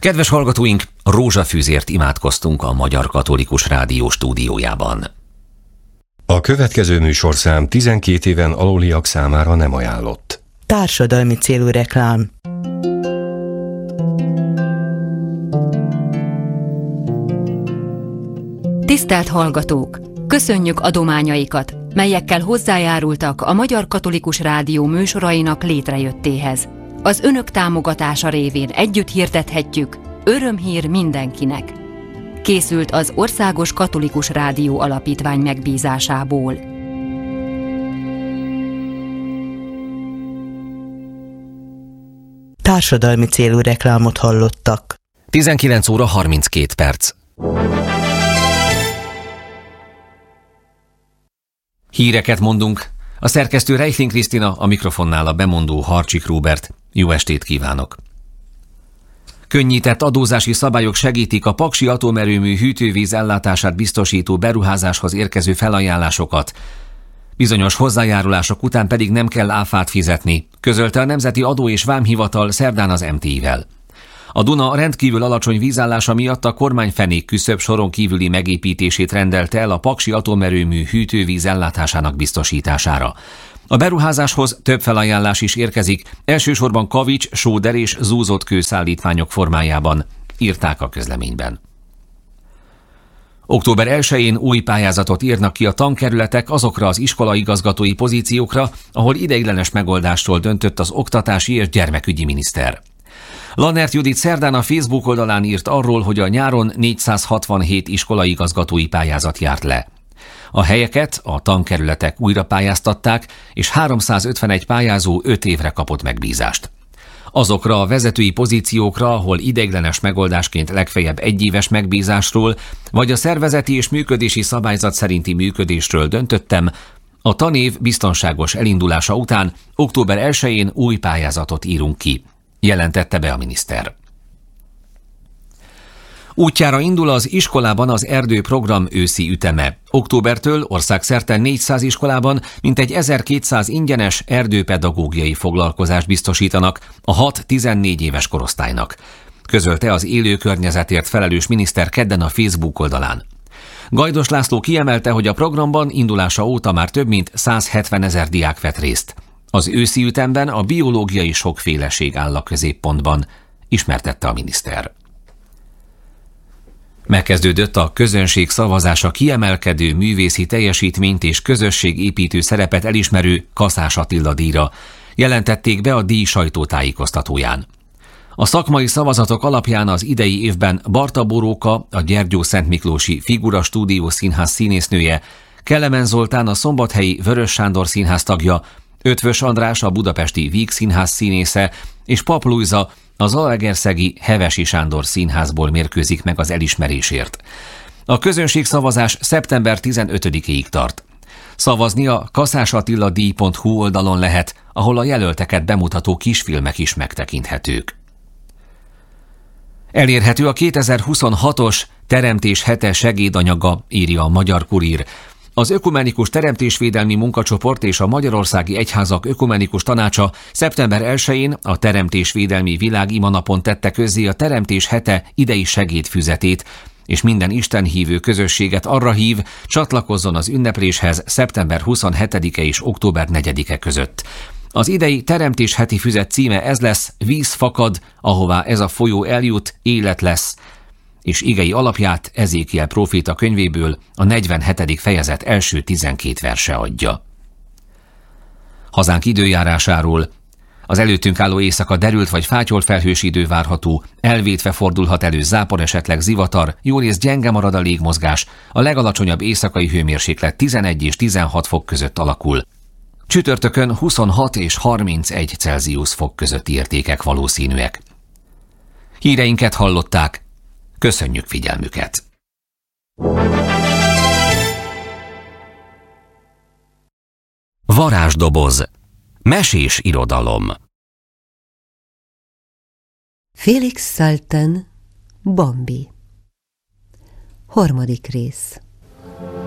Kedves hallgatóink, rózsafűzért imádkoztunk a Magyar Katolikus Rádió stúdiójában. A következő műsorszám 12 éven aluliak számára nem ajánlott. Társadalmi célú reklám. Tisztelt hallgatók! Köszönjük adományaikat, melyekkel hozzájárultak a Magyar Katolikus Rádió műsorainak létrejöttéhez. Az önök támogatása révén együtt hirdethetjük: örömhír mindenkinek. Készült az Országos Katolikus Rádió Alapítvány megbízásából. Társadalmi célú reklámot hallottak. 19 óra 32 perc. Híreket mondunk. A szerkesztő Reichling Krisztina, a mikrofonnál a bemondó Harcsik Róbert. Jó estét kívánok! Könnyített adózási szabályok segítik a paksi atomerőmű hűtővíz ellátását biztosító beruházáshoz érkező felajánlásokat. Bizonyos hozzájárulások után pedig nem kell áfát fizetni, közölte a Nemzeti Adó- és Vámhivatal szerdán az MTI-vel. A Duna rendkívül alacsony vízállása miatt a kormányfenék küszöb soron kívüli megépítését rendelte el a paksi atomerőmű hűtővíz ellátásának biztosítására. A beruházáshoz több felajánlás is érkezik, elsősorban kavics, sóder és zúzott kőszállítmányok formájában, írták a közleményben. Október 1-én új pályázatot írnak ki a tankerületek azokra az iskolaigazgatói pozíciókra, ahol ideiglenes megoldásról döntött az oktatási és gyermekügyi miniszter. Lannert Judit szerdán a Facebook oldalán írt arról, hogy a nyáron 467 iskolaigazgatói pályázat járt le. A helyeket a tankerületek újra pályáztatták, és 351 pályázó 5 évre kapott megbízást. Azokra a vezetői pozíciókra, ahol ideiglenes megoldásként legfeljebb 1 éves megbízásról, vagy a szervezeti és működési szabályzat szerinti működésről döntöttem, a tanév biztonságos elindulása után október 1-én új pályázatot írunk ki, jelentette be a miniszter. Útjára indul az iskolában az erdőprogram őszi üteme. Októbertől országszerte 400 iskolában mintegy 1200 ingyenes erdőpedagógiai foglalkozást biztosítanak a 6-14 éves korosztálynak, közölte az élő környezetért felelős miniszter kedden a Facebook oldalán. Gajdos László kiemelte, hogy a programban indulása óta már több mint 170 000 diák vett részt. Az őszi ütemben a biológiai sokféleség áll a középpontban, ismertette a miniszter. Megkezdődött a közönség szavazása kiemelkedő művészi teljesítményt és közösségépítő szerepet elismerő Kaszás Attila díjra, jelentették be a díj sajtótájékoztatóján. A szakmai szavazatok alapján az idei évben Barta Boróka, a Gyergyószentmiklósi Figura Stúdió Színház színésznője, Kelemen Zoltán, a szombathelyi Vörös Sándor Színház tagja, Ötvös András, a budapesti Víg Színház színésze, és Pap Lujza, a zalaegerszegi Hevesi Sándor Színházból mérkőzik meg az elismerésért. A közönségszavazás szeptember 15-ig tart. Szavazni a kaszásattiladíj.hu oldalon lehet, ahol a jelölteket bemutató kisfilmek is megtekinthetők. Elérhető a 2026-os Teremtés hete segédanyaga, írja a Magyar Kurír. Az Ökumenikus Teremtésvédelmi Munkacsoport és a Magyarországi Egyházak Ökumenikus Tanácsa szeptember 1-én a Teremtésvédelmi Világimanapon tette közzé a Teremtés hete idei segédfüzetét, és minden istenhívő közösséget arra hív, csatlakozzon az ünnepléshez szeptember 27-e és október 4-e között. Az idei Teremtés heti füzet címe ez lesz: Víz fakad, ahová ez a folyó eljut, élet lesz, és igei alapját Ezékiel próféta könyvéből a 47. fejezet első 12 verse adja. Hazánk időjárásáról: az előttünk álló éjszaka derült vagy fátyolt felhős idő várható, elvétve fordulhat elő zápor, esetleg zivatar, jórészt gyenge marad a légmozgás, a legalacsonyabb éjszakai hőmérséklet 11 és 16 fok között alakul. Csütörtökön 26 és 31 Celsius fok közötti értékek valószínűek. Híreinket hallották, köszönjük figyelmüket! Varázsdoboz. Mesés irodalom. Félix Salten, Bambi. 3. rész.